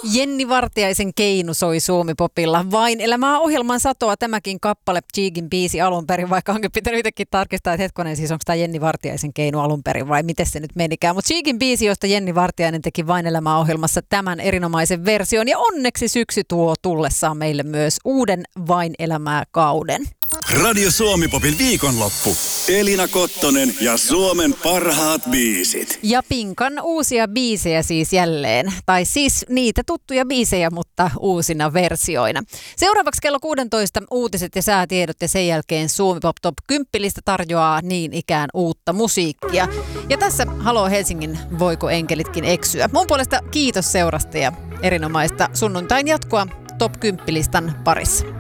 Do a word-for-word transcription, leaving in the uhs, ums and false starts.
Jenni Vartiaisen Keinu soi Suomi-popilla. Vain elämää ohjelman satoa tämäkin kappale, Cheekin biisi alun perin, vaikka onkin pitänyt itsekin tarkistaa, että hetkonen, siis onko tämä Jenni Vartiaisen Keinu alun perin vai miten se nyt menikään. Mutta Cheekin biisi, josta Jenni Vartiainen teki Vain elämää ohjelmassa tämän erinomaisen version. Ja onneksi syksy tuo tullessaan meille myös uuden Vain elämää kauden. Radio Suomi-popin viikonloppu. Elina Kottonen ja Suomen parhaat biisit. Ja Pinkan uusia biisejä siis jälleen. Tai siis niitä tuttuja biisejä, mutta uusina versioina. Seuraavaksi kello kuusitoista uutiset ja säätiedot ja sen jälkeen Suomi Pop Top kymmenen tarjoaa niin ikään uutta musiikkia. Ja tässä Halo Helsingin Voiko enkelitkin eksyä. Mun puolesta kiitos seurasta ja erinomaista sunnuntain jatkoa Top kymmenen parissa.